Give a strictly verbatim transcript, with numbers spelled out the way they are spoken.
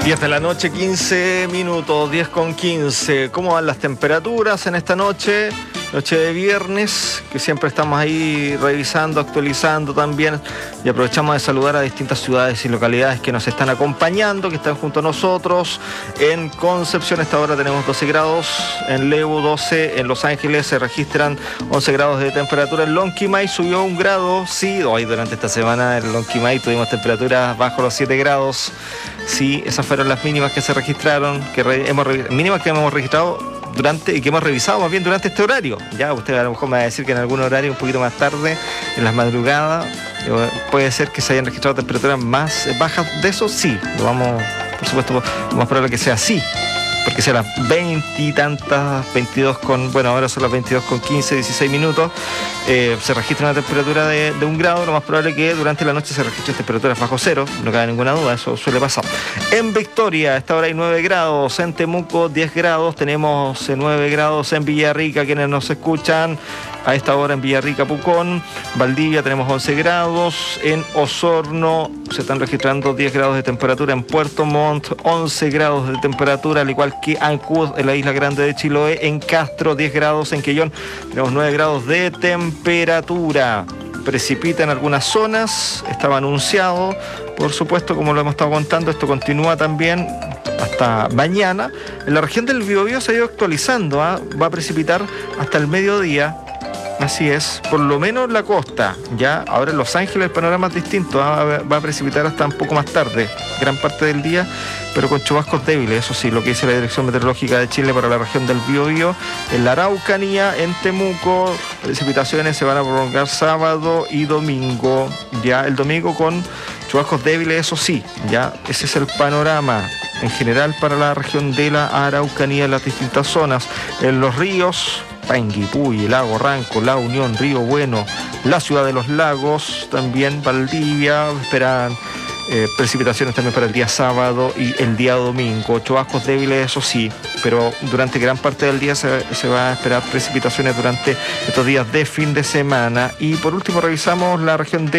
diez de la noche, quince minutos, diez con quince. ¿Cómo van las temperaturas en esta noche? Noche de viernes, que siempre estamos ahí revisando, actualizando también, y aprovechamos de saludar a distintas ciudades y localidades que nos están acompañando, que están junto a nosotros. En Concepción a esta hora tenemos doce grados, en Lebu doce, en Los Ángeles se registran once grados de temperatura, en Lonquimay subió un grado, sí, hoy durante esta semana en Lonquimay tuvimos temperaturas bajo los siete grados, sí, esas fueron las mínimas que se registraron, que re, hemos, mínimas que hemos registrado durante y que hemos revisado más bien durante este horario. Ya usted a lo mejor me va a decir que en algún horario un poquito más tarde, en las madrugadas, puede ser que se hayan registrado temperaturas más bajas de eso, sí, lo vamos, por supuesto, lo más probable que sea así, porque sea las veinte y tantas, veintidós con, bueno, ahora son las veintidós con quince, dieciséis minutos, eh, se registra una temperatura de, de un grado, lo más probable que durante la noche se registren temperaturas bajo cero, no cabe ninguna duda, eso suele pasar. En Victoria, a esta hora hay nueve grados, en Temuco diez grados, tenemos nueve grados en Villarrica, quienes nos escuchan a esta hora en Villarrica, Pucón, Valdivia tenemos once grados, en Osorno se están registrando diez grados de temperatura, en Puerto Montt once grados de temperatura, al igual que Ancud en la isla grande de Chiloé, en Castro diez grados, en Quellón tenemos nueve grados de temperatura. Precipita en algunas zonas, estaba anunciado, por supuesto, como lo hemos estado contando, esto continúa también hasta mañana. En la región del Biobío se ha ido actualizando, ¿eh? Va a precipitar hasta el mediodía. Así es, por lo menos la costa, ya ahora en Los Ángeles el panorama es distinto, ¿eh? Va a precipitar hasta un poco más tarde, gran parte del día, pero con chubascos débiles, eso sí, lo que dice la Dirección Meteorológica de Chile para la región del Biobío. En la Araucanía, en Temuco, precipitaciones se van a prolongar sábado y domingo, ya el domingo con chubascos débiles, eso sí, ya ese es el panorama en general para la región de la Araucanía en las distintas zonas. En los ríos, Panguipulli, Lago Ranco, La Unión, Río Bueno, la Ciudad de los Lagos, también Valdivia, esperan eh, precipitaciones también para el día sábado y el día domingo, chubascos débiles, eso sí, pero durante gran parte del día se, se va a esperar precipitaciones durante estos días de fin de semana. Y por último revisamos la región de